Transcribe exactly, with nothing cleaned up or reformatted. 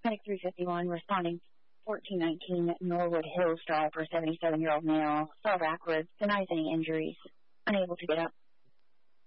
Medic three fifty-one responding. fourteen nineteen Norwood Hills driver, seventy-seven-year-old male, fell backwards, denies any injuries, unable to get up.